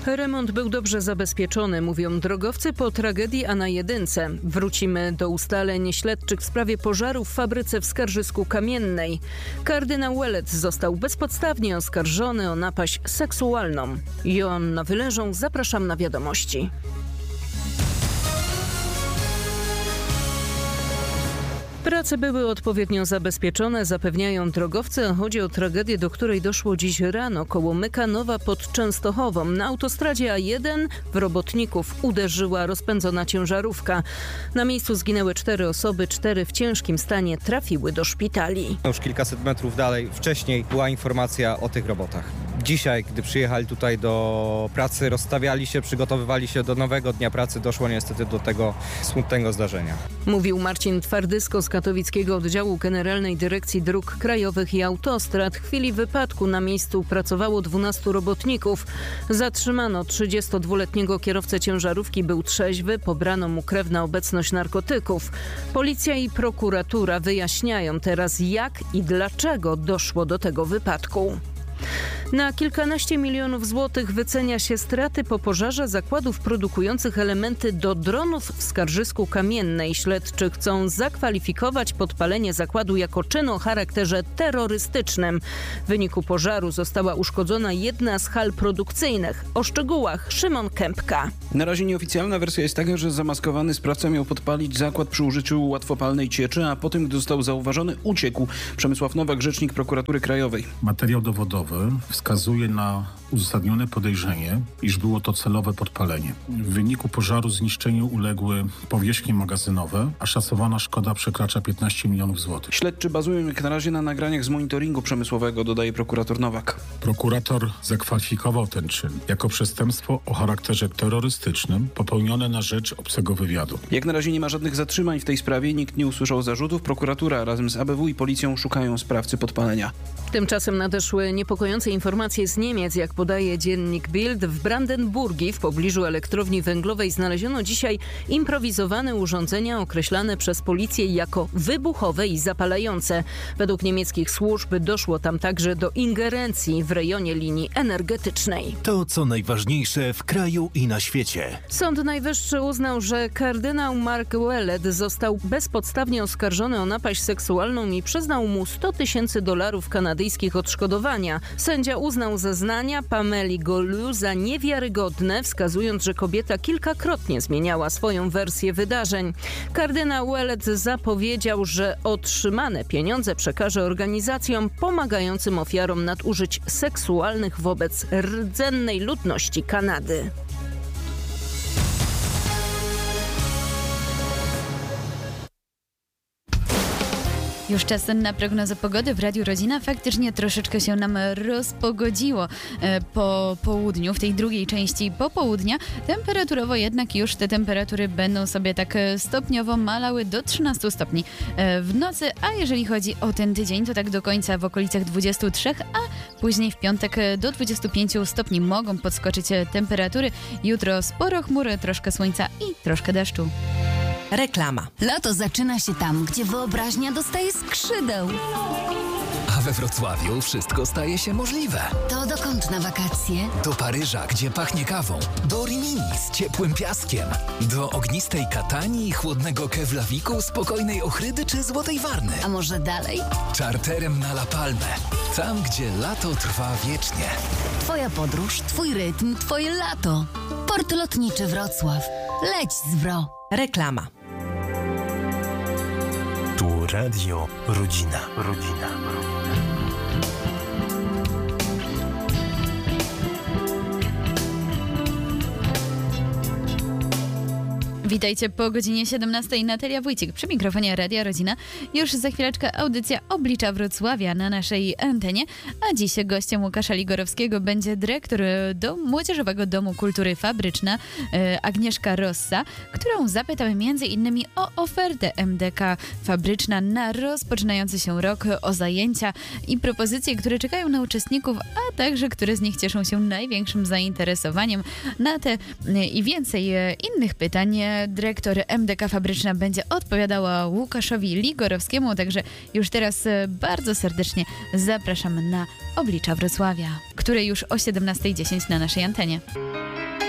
Remont był dobrze zabezpieczony, mówią drogowcy po tragedii a na jedynce. Wrócimy do ustaleń śledczych w sprawie pożaru w fabryce w Skarżysku-Kamiennej. Kardynał Ouellet został bezpodstawnie oskarżony o napaść seksualną. Joanna Wylężą, zapraszam na wiadomości. Prace były odpowiednio zabezpieczone, zapewniają drogowcy, a chodzi o tragedię, do której doszło dziś rano koło Mykanowa pod Częstochową. Na autostradzie A1 w robotników uderzyła rozpędzona ciężarówka. Na miejscu zginęły 4 osoby, 4 w ciężkim stanie trafiły do szpitali. Już kilkaset metrów dalej, wcześniej była informacja o tych robotach. Dzisiaj, gdy przyjechali tutaj do pracy, rozstawiali się, przygotowywali się do nowego dnia pracy, doszło niestety do tego smutnego zdarzenia. Mówił Marcin Twardysko z katowickiego oddziału Generalnej Dyrekcji Dróg Krajowych i Autostrad. W chwili wypadku na miejscu pracowało 12 robotników. Zatrzymano 32-letniego kierowcę ciężarówki, był trzeźwy, pobrano mu krew na obecność narkotyków. Policja i prokuratura wyjaśniają teraz, jak i dlaczego doszło do tego wypadku. Na kilkanaście milionów złotych wycenia się straty po pożarze zakładów produkujących elementy do dronów w Skarżysku-Kamiennej. Śledczy chcą zakwalifikować podpalenie zakładu jako czyn o charakterze terrorystycznym. W wyniku pożaru została uszkodzona jedna z hal produkcyjnych. O szczegółach Szymon Kępka. Na razie nieoficjalna wersja jest taka, że zamaskowany sprawca miał podpalić zakład przy użyciu łatwopalnej cieczy, a potem, gdy został zauważony, uciekł. Przemysław Nowak, rzecznik prokuratury krajowej. Materiał dowodowy wskazuje na uzasadnione podejrzenie, iż było to celowe podpalenie. W wyniku pożaru zniszczeniu uległy powierzchnie magazynowe, a szacowana szkoda przekracza 15 milionów złotych. Śledczy bazują jak na razie na nagraniach z monitoringu przemysłowego, dodaje prokurator Nowak. Prokurator zakwalifikował ten czyn jako przestępstwo o charakterze terrorystycznym popełnione na rzecz obcego wywiadu. Jak na razie nie ma żadnych zatrzymań w tej sprawie, nikt nie usłyszał zarzutów. Prokuratura razem z ABW i policją szukają sprawcy podpalenia. Tymczasem nadeszły niepokojące informacje z Niemiec. Jak podaje dziennik Bild, w Brandenburgii w pobliżu elektrowni węglowej znaleziono dzisiaj improwizowane urządzenia określane przez policję jako wybuchowe i zapalające. Według niemieckich służb doszło tam także do ingerencji w rejonie linii energetycznej. To co najważniejsze w kraju i na świecie. Sąd Najwyższy uznał, że kardynał Mark Ouellet został bezpodstawnie oskarżony o napaść seksualną i przyznał mu $100,000 kanadyjskich odszkodowania. Sędzia uznał zeznania Pameli Golu za niewiarygodne, wskazując, że kobieta kilkakrotnie zmieniała swoją wersję wydarzeń. Kardynał Ouellet zapowiedział, że otrzymane pieniądze przekaże organizacjom pomagającym ofiarom nadużyć seksualnych wobec rdzennej ludności Kanady. Już czas na prognozę pogody w Radiu Rodzina. Faktycznie troszeczkę się nam rozpogodziło po południu, w tej drugiej części popołudnia. Temperaturowo jednak już te temperatury będą sobie tak stopniowo malały do 13 stopni w nocy, a jeżeli chodzi o ten tydzień, to tak do końca w okolicach 23, a później w piątek do 25 stopni mogą podskoczyć temperatury. Jutro sporo chmur, troszkę słońca i troszkę deszczu. Reklama. Lato zaczyna się tam, gdzie wyobraźnia dostaje skrzydeł. A we Wrocławiu wszystko staje się możliwe. To dokąd na wakacje? Do Paryża, gdzie pachnie kawą. Do Rimini z ciepłym piaskiem. Do ognistej Katanii, chłodnego Keflaviku, spokojnej Ochrydy czy Złotej Warny. A może dalej? Czarterem na La Palmę. Tam, gdzie lato trwa wiecznie. Twoja podróż, twój rytm, twoje lato. Port Lotniczy Wrocław. Leć z Wro. Reklama. Tu Radio Rodzina. Witajcie po godzinie 17. Natalia Wójcik przy mikrofonie Radia Rodzina. Już za chwileczkę audycja Oblicza Wrocławia na naszej antenie, a dziś gościem Łukasza Ligorowskiego będzie dyrektor Młodzieżowego Domu Kultury Fabryczna Agnieszka Rossa, którą zapytamy m.in. o ofertę MDK Fabryczna na rozpoczynający się rok, o zajęcia i propozycje, które czekają na uczestników, a także które z nich cieszą się największym zainteresowaniem. Na te i więcej innych pytań dyrektor MDK Fabryczna będzie odpowiadała Łukaszowi Ligorowskiemu, także już teraz bardzo serdecznie zapraszam na Oblicza Wrocławia, które już o 17:10 na naszej antenie.